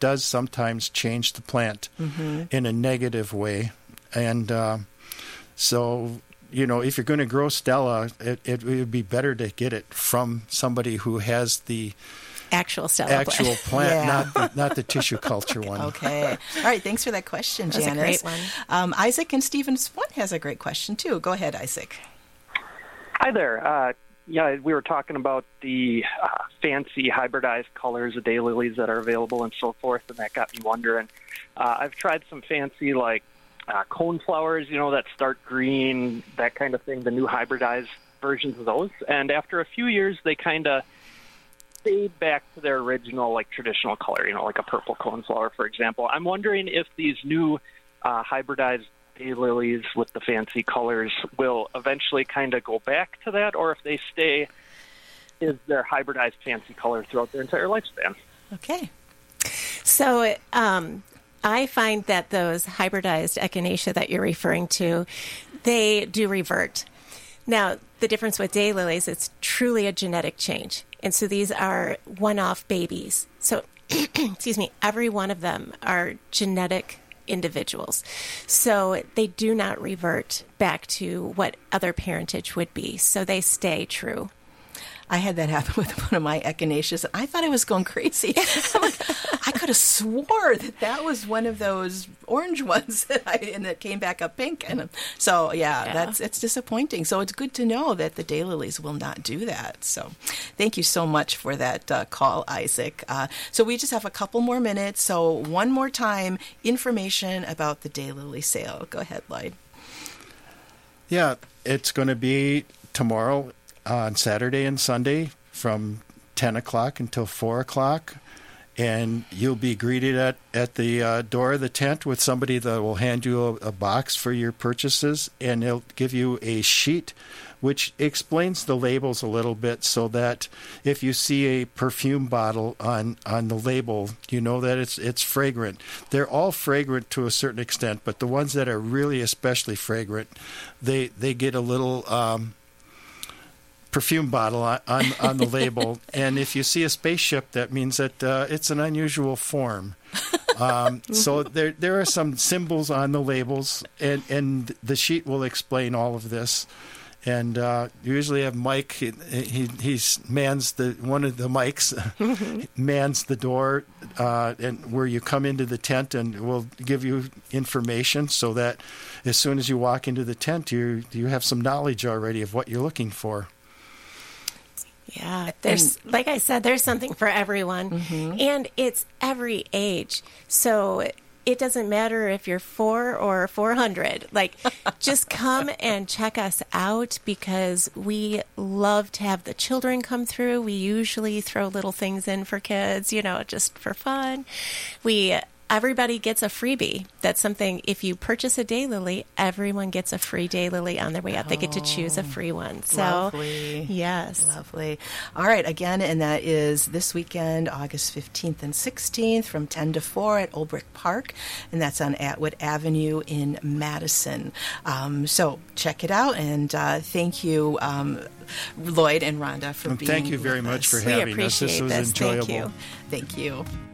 does sometimes change the plant in a negative way. And so, if you're going to grow Stella, it would be better to get it from somebody who has the actual Stella plant, not the tissue culture one. Okay. All right. Thanks for that question, Janice. That's a great one. Isaac in Stevens Point has a great question, too. Go ahead, Isaac. Hi there. We were talking about the fancy hybridized colors of daylilies that are available and so forth, and that got me wondering. I've tried some fancy, coneflowers, that start green, that kind of thing, the new hybridized versions of those. And after a few years, they kind of fade back to their original, traditional color, like a purple coneflower, for example. I'm wondering if these new hybridized daylilies with the fancy colors will eventually kind of go back to that, or if they stay is their hybridized fancy color throughout their entire lifespan. Okay. So I find that those hybridized echinacea that you're referring to, they do revert. Now, the difference with daylilies, it's truly a genetic change. And so these are one-off babies. So, excuse me, every one of them are genetic individuals. So they do not revert back to what other parentage would be. So they stay true. I had that happen with one of my echinaceas. I thought I was going crazy. I could have swore that was one of those orange ones and it came back up pink. And so, it's disappointing. So it's good to know that the daylilies will not do that. So thank you so much for that call, Isaac. So we just have a couple more minutes. So one more time, information about the daylily sale. Go ahead, Lloyd. Yeah, it's going to be tomorrow on Saturday and Sunday from 10 o'clock until 4 o'clock. And you'll be greeted at the door of the tent with somebody that will hand you a box for your purchases, and they'll give you a sheet which explains the labels a little bit so that if you see a perfume bottle on the label, you know that it's fragrant. They're all fragrant to a certain extent, but the ones that are really especially fragrant, they get a little perfume bottle on the label, and if you see a spaceship, that means that it's an unusual form. So there are some symbols on the labels, and the sheet will explain all of this. And you usually have Mike. He mans one of the mics, mans the door, and where you come into the tent, and will give you information so that as soon as you walk into the tent, you have some knowledge already of what you're looking for. Yeah, there's, like I said, there's something for everyone, and it's every age. So it doesn't matter if you're 4 or 400. Just come and check us out because we love to have the children come through. We usually throw little things in for kids, just for fun. Everybody gets a freebie. That's something, if you purchase a daylily, everyone gets a free daylily on their way out. They get to choose a free one. So, lovely. Yes. Lovely. All right, again, and that is this weekend, August 15th and 16th from 10 to 4 at Olbrich Park, and that's on Atwood Avenue in Madison. So check it out, and thank you, Lloyd and Rhonda, for being with us. Thank you very much for having us. This was enjoyable. Thank you.